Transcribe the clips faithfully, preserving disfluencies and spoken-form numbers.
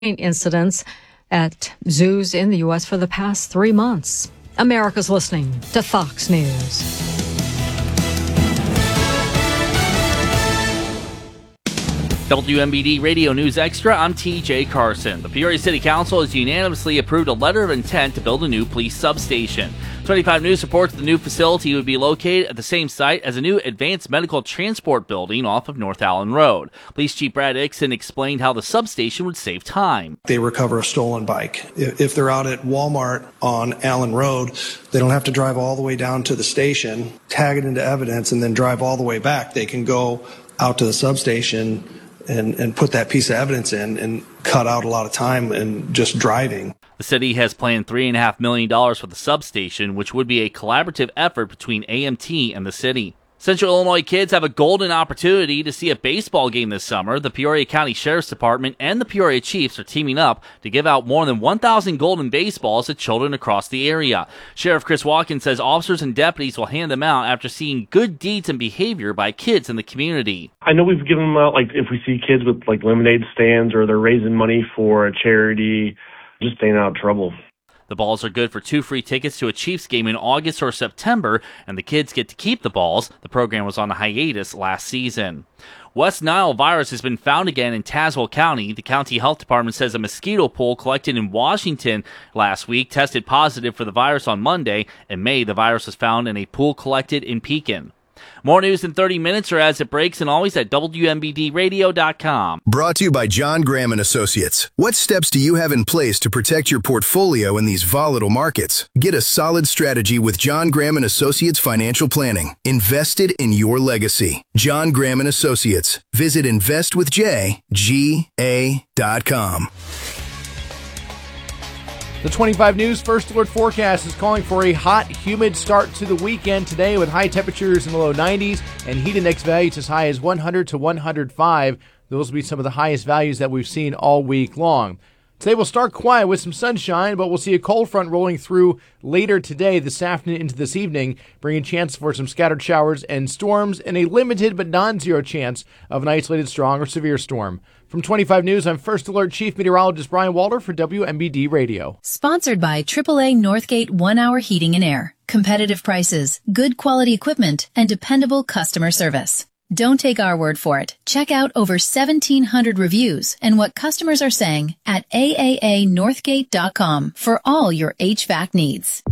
incidents at zoos in the U S for the past three months. America's listening to Fox News. W M B D Radio News Extra, I'm T J Carson. The Peoria City Council has unanimously approved a letter of intent to build a new police substation. twenty-five News reports the new facility would be located at the same site as a new advanced medical transport building off of North Allen Road. Police Chief Brad Ixon explained how the substation would save time. They recover a stolen bike. If they're out at Walmart on Allen Road, they don't have to drive all the way down to the station, tag it into evidence, and then drive all the way back. They can go out to the substation and, and put that piece of evidence in and cut out a lot of time and just driving. The city has planned three point five million dollars for the substation, which would be a collaborative effort between A M T and the city. Central Illinois kids have a golden opportunity to see a baseball game this summer. The Peoria County Sheriff's Department and the Peoria Chiefs are teaming up to give out more than one thousand golden baseballs to children across the area. Sheriff Chris Watkins says officers and deputies will hand them out after seeing good deeds and behavior by kids in the community. I know we've given them out, like, if we see kids with, like, lemonade stands or they're raising money for a charity, just staying out of trouble. The balls are good for two free tickets to a Chiefs game in August or September, and the kids get to keep the balls. The program was on a hiatus last season. West Nile virus has been found again in Tazewell County. The county health department says a mosquito pool collected in Washington last week tested positive for the virus on Monday. In May, the virus was found in a pool collected in Pekin. More news in thirty minutes or as it breaks, and always at W M B D radio dot com. Brought to you by John Graham and Associates. What steps do you have in place to protect your portfolio in these volatile markets? Get a solid strategy with John Graham and Associates Financial Planning. Invested in your legacy. John Graham and Associates. Visit invest with j g a dot com. The twenty-five News First Alert forecast is calling for a hot, humid start to the weekend today with high temperatures in the low nineties and heat index values as high as one hundred to one hundred five. Those will be some of the highest values that we've seen all week long. Today will start quiet with some sunshine, but we'll see a cold front rolling through later today, this afternoon into this evening, bringing chance for some scattered showers and storms and a limited but non-zero chance of an isolated strong or severe storm. From twenty-five News, I'm First Alert Chief Meteorologist Brian Walter for W M B D Radio. Sponsored by triple A Northgate One Hour Heating and Air. Competitive prices, good quality equipment, and dependable customer service. Don't take our word for it. Check out over seventeen hundred reviews and what customers are saying at A A A northgate dot com for all your H V A C needs.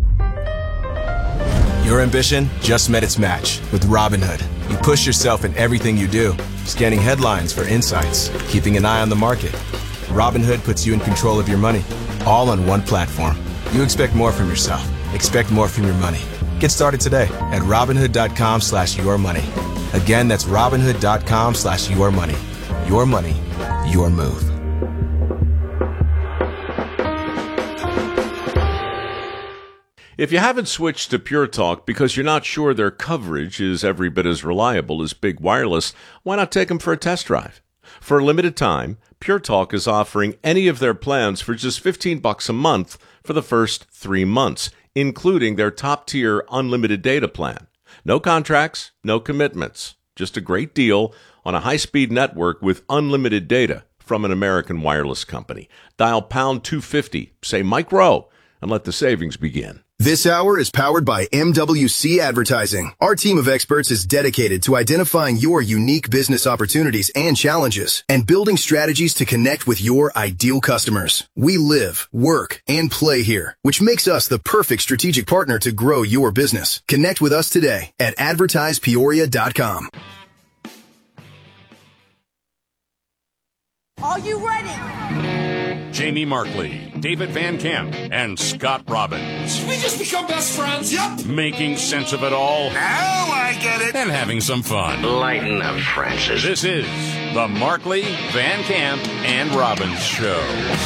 Your ambition just met its match with Robinhood. You push yourself in everything you do, scanning headlines for insights, keeping an eye on the market. Robinhood puts you in control of your money, all on one platform. You expect more from yourself. Expect more from your money. Get started today at Robinhood dot com slash your money. Again, that's Robinhood dot com slash your money. Your money, your move. If you haven't switched to Pure Talk because you're not sure their coverage is every bit as reliable as Big Wireless, why not take them for a test drive? For a limited time, Pure Talk is offering any of their plans for just fifteen bucks a month for the first three months, including their top-tier unlimited data plan. No contracts, no commitments, just a great deal on a high-speed network with unlimited data from an American wireless company. Dial pound two fifty, say Mike Rowe, and let the savings begin. This hour is powered by M W C Advertising. Our team of experts is dedicated to identifying your unique business opportunities and challenges and building strategies to connect with your ideal customers. We live, work, and play here, which makes us the perfect strategic partner to grow your business. Connect with us today at advertise peoria dot com. Are you ready? Jamie Markley, David Van Camp, and Scott Robbins. Did we just become best friends? Yep. Making sense of it all. Now I get it. And having some fun. Lighten up, Francis. This is the Markley, Van Camp, and Robbins Show.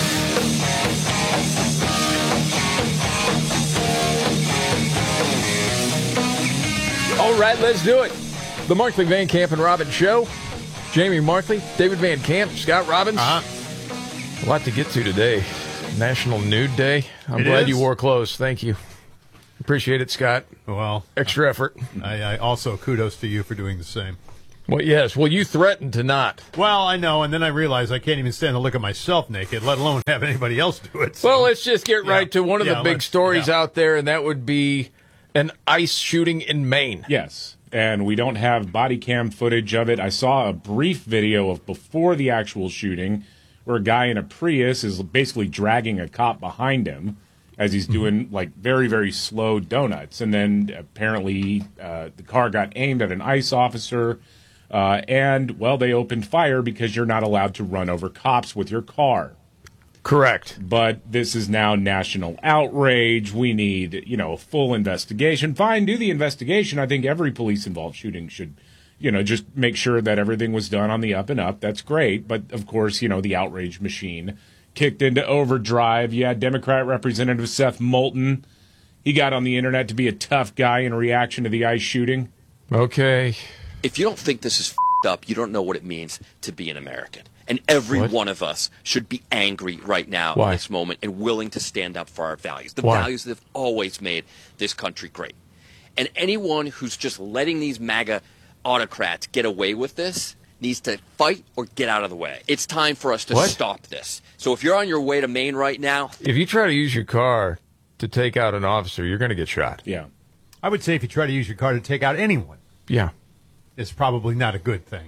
All right, let's do it. The Markley, Van Camp, and Robbins Show. Jamie Markley, David Van Camp, Scott Robbins. Uh-huh. A lot to get to today. National Nude Day. I'm it glad is. you wore clothes. Thank you. Appreciate it, Scott. Well, extra effort. I, I also kudos to you for doing the same. Well, yes. Well, you threatened to not. Well, I know, and then I realized I can't even stand to look at myself naked, let alone have anybody else do it. So. Well, let's just get right Yeah. to one of Yeah, the big let's- stories yeah. out there, and that would be an ICE shooting in Maine. Yes, and we don't have body cam footage of it. I saw a brief video of before the actual shooting where a guy in a Prius is basically dragging a cop behind him as he's doing like very, very slow donuts. And then apparently uh, the car got aimed at an ICE officer. Uh, and, well, they opened fire because you're not allowed to run over cops with your car. Correct. But this is now national outrage. We need, you know, a full investigation. Fine, do the investigation. I think every police-involved shooting should, you know, just make sure that everything was done on the up and up. That's great. But, of course, you know, the outrage machine kicked into overdrive. You had Democrat Representative Seth Moulton. He got on the internet to be a tough guy in reaction to the ICE shooting. Okay. If you don't think this is f***ed up, you don't know what it means to be an American. And every What? one of us should be angry right now Why? in this moment and willing to stand up for our values. The Why? values that have always made this country great. And anyone who's just letting these MAGA autocrats get away with this needs to fight or get out of the way. It's time for us to What? stop this. So if you're on your way to Maine right now, If you try to use your car to take out an officer, you're going to get shot. Yeah. I would say if you try to use your car to take out anyone, Yeah. it's probably not a good thing.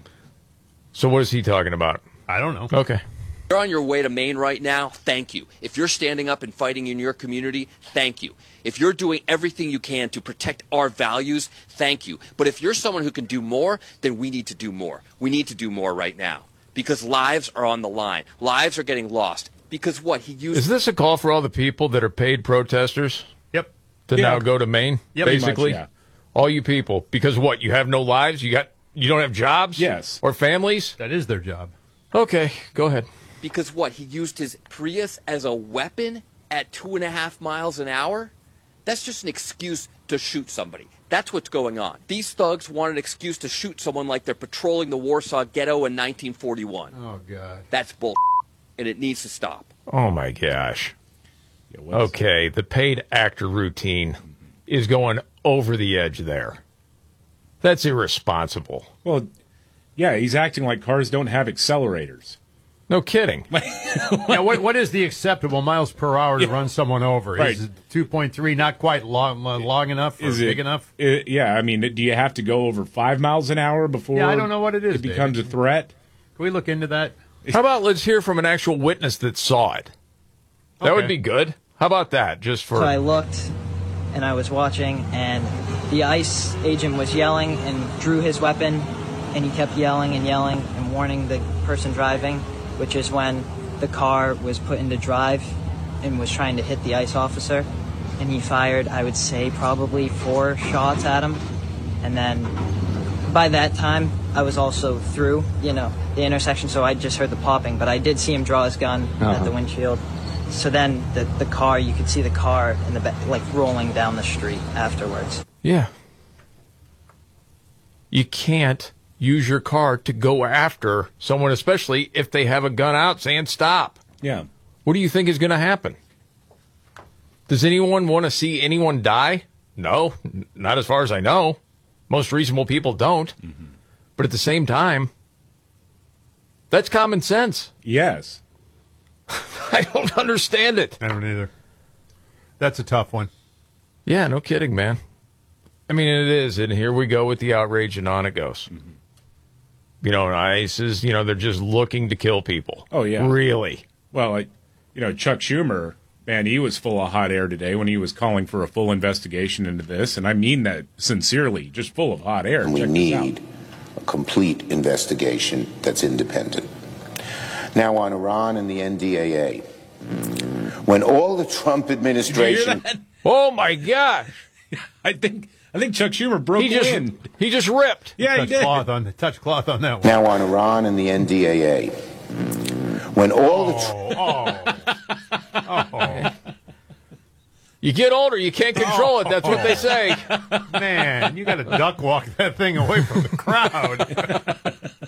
So what is he talking about? I don't know. Okay. if you're on your way to Maine right now, thank you. If you're standing up and fighting in your community, thank you. If you're doing everything you can to protect our values, thank you. But if you're someone who can do more, then we need to do more. We need to do more right now because lives are on the line. Lives are getting lost because what? He used Is this a call for all the people that are paid protesters? Yep. To Yeah. now go to Maine? Yep. Pretty Basically? much, yeah. All you people. Because what? You have no lives? You got you don't have jobs? Yes. Or families? That is their job. Okay, go ahead. because what? He used his Prius as a weapon at two and a half miles an hour? That's just an excuse to shoot somebody. That's what's going on. These thugs want an excuse to shoot someone like they're patrolling the Warsaw Ghetto in nineteen forty-one. Oh, God. That's bull, and it needs to stop. Oh, my gosh. Yeah, what is Okay, the paid actor routine is going over the edge there. That's irresponsible. Well, yeah, he's acting like cars don't have accelerators. No kidding. Yeah, what what is the acceptable miles per hour to run someone over? Right. Is two point three not quite long, uh, long enough or Is big it enough? it- yeah, I mean, do you have to go over five miles an hour before? Yeah, I don't know what it is, It becomes David. a threat. Can we look into that? How about let's hear from an actual witness that saw it? That would Okay. be good. How about that? Just for So I looked and I was watching, and the ICE agent was yelling and drew his weapon, and he kept yelling and yelling and warning the person driving, which is when the car was put into drive and was trying to hit the ICE officer. And he fired, I would say, probably four shots at him. And then by that time, I was also through, you know, the intersection, so I just heard the popping. But I did see him draw his gun Uh-huh. at the windshield. So then the, the car, you could see the car in the back, like rolling down the street afterwards. Yeah. You can't use your car to go after someone, especially if they have a gun out saying stop. Yeah. What do you think is going to happen? Does anyone want to see anyone die? No, n- not as far as I know. Most reasonable people don't. Mm-hmm. But at the same time, that's common sense. Yes. I don't understand it. I don't either. That's a tough one. Yeah, no kidding, man. I mean, it is, and here we go with the outrage, and on it goes. Mm-hmm. You know, and ICE is, you know, they're just looking to kill people. Oh, yeah. Really? Well, I, you know, Chuck Schumer, man, he was full of hot air today when he was calling for a full investigation into this, and I mean that sincerely, just full of hot air. And we Check this need out. a complete investigation that's independent. Now on Iran and the N D A A. When all the Trump administration... Oh, my gosh. I think I think Chuck Schumer broke He just, in. he just ripped. Yeah, he touch did. cloth on touch cloth on that one. Now on Iran and the N D A A. When all the... Tr- Oh, oh, You get older, you can't control it. That's what they say. oh, man, you got to duck walk that thing away from the crowd.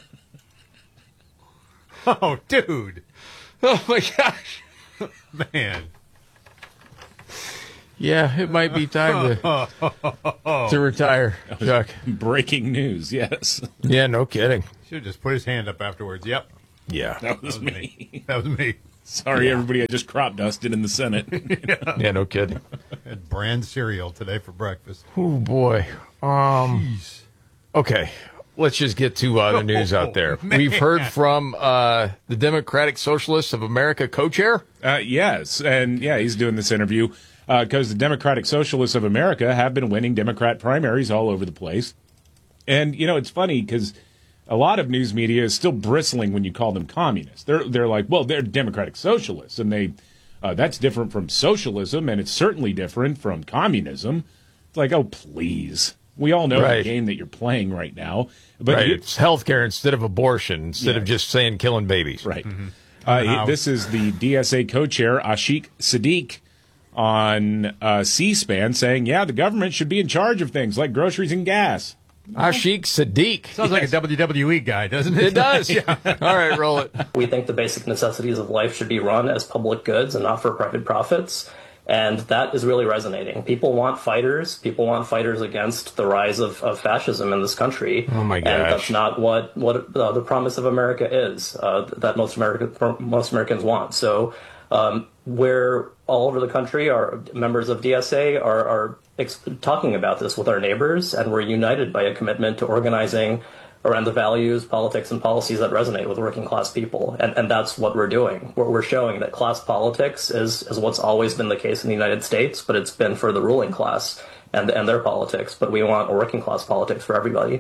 Oh, dude. Oh, my gosh. Man. Yeah, it might be time to, to retire, Chuck. Breaking news, yes. Yeah, no kidding. Should have just put his hand up afterwards. Yep. Yeah. That was, that was me. me. That was me. Sorry, yeah. everybody. I just crop dusted in the Senate. yeah. yeah, no kidding. Had bran cereal today for breakfast. Oh, boy. Um, Jeez. Okay. Let's just get to uh, the news out there. Man. We've heard from uh, the Democratic Socialists of America co-chair. Uh, yes, and yeah, he's doing this interview because uh, the Democratic Socialists of America have been winning Democrat primaries all over the place. And, you know, it's funny because a lot of news media is still bristling when you call them communists. They're they're like, well, they're Democratic Socialists, and they uh, that's different from socialism, and it's certainly different from communism. It's like, oh, please. We all know right. the game that you're playing right now. But right. you, It's health care instead of abortion, instead yes. of just saying killing babies. Right. Mm-hmm. Uh, this is the D S A co-chair, Ashik Sadiq, on uh, C-SPAN saying, yeah, the government should be in charge of things like groceries and gas. Ashik Sadiq. Sounds yes. like a W W E guy, doesn't it? It does. yeah. All right, roll it. We think the basic necessities of life should be run as public goods and not for private profits. And that is really resonating. People want fighters. People want fighters against the rise of, of fascism in this country. Oh my gosh! And that's not what what uh, the promise of America is. Uh, that most America most Americans want. So, um, where all over the country, our members of D S A are are ex- talking about this with our neighbors, and we're united by a commitment to organizing around the values, politics, and policies that resonate with working class people. And, and that's what we're doing. We're, we're showing that class politics is, is what's always been the case in the United States, but it's been for the ruling class and, and their politics. But we want working class politics for everybody.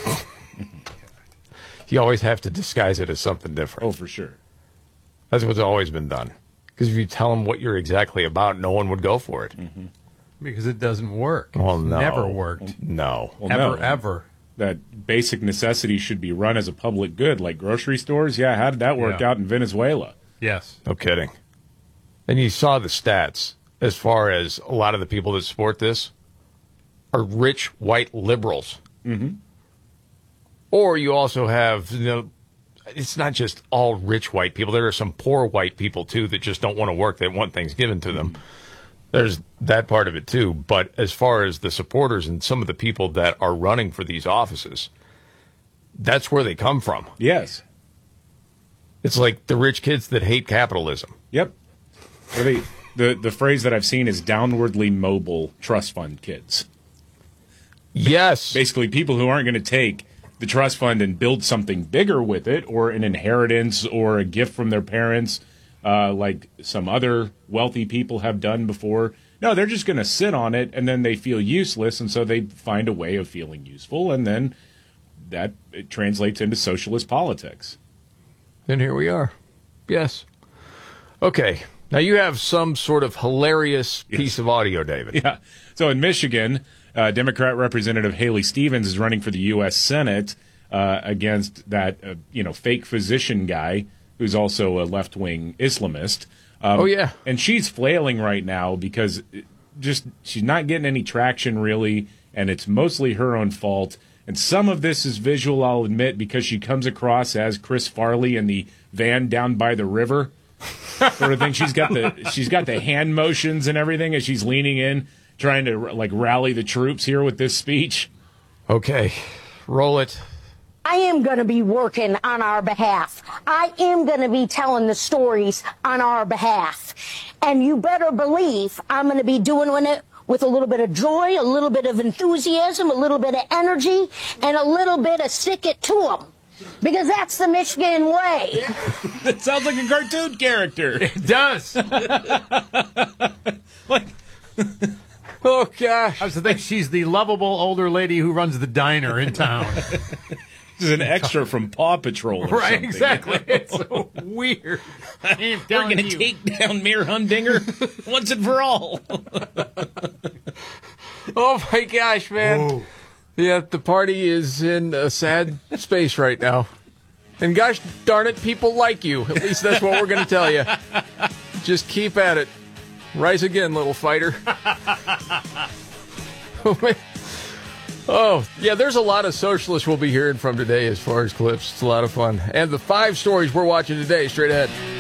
You always have to disguise it as something different. Oh, for sure. That's what's always been done. Because if you tell them what you're exactly about, no one would go for it. Mm-hmm. Because it doesn't work. Well, no. It's never worked. No. Well, ever, no. ever. That basic necessities should be run as a public good, like grocery stores. Yeah, how did that work yeah. out in Venezuela? Yes. No kidding. And you saw the stats as far as a lot of the people that support this are rich white liberals. Mm-hmm. Or you also have, you know, it's not just all rich white people. There are some poor white people, too, that just don't want to work. They want things given to them. Mm-hmm. There's that part of it, too. But as far as the supporters and some of the people that are running for these offices, that's where they come from. Yes. It's like the rich kids that hate capitalism. Yep. They, the, the phrase that I've seen is downwardly mobile trust fund kids. Yes. Basically, people who aren't going to take the trust fund and build something bigger with it, or an inheritance or a gift from their parents, uh, like some other wealthy people have done before. No, they're just going to sit on it, and then they feel useless, and so they find a way of feeling useful, and then that it translates into socialist politics. And here we are. Yes. Okay. Now you have some sort of hilarious piece yes. of audio, David. Yeah. So in Michigan, uh, Democrat Representative Haley Stevens is running for the U S Senate uh, against that uh, you know fake physician guy who's also a left-wing Islamist. Um, oh, yeah. And she's flailing right now because just she's not getting any traction, really, and it's mostly her own fault. And some of this is visual, I'll admit, because she comes across as Chris Farley in the van down by the river sort of thing. She's got the she's got the hand motions and everything as she's leaning in, trying to, like, rally the troops here with this speech. Okay. Roll it. I am going to be working on our behalf. I am going to be telling the stories on our behalf. And you better believe I'm going to be doing it with a little bit of joy, a little bit of enthusiasm, a little bit of energy, and a little bit of stick it to them. Because that's the Michigan way. It sounds like a cartoon character. It does. Like... Oh, gosh. I was to think she's the lovable older lady who runs the diner in town. This is an extra from Paw Patrol or right, something. Exactly. It's so weird. We're going to take down Mayor Humdinger once and for all. Oh, my gosh, man. Whoa. Yeah, the party is in a sad space right now. And gosh darn it, people like you. At least that's what we're going to tell you. Just keep at it. Rise again, little fighter. Oh, yeah, there's a lot of socialists we'll be hearing from today as far as clips. It's a lot of fun. And the five stories we're watching today, straight ahead.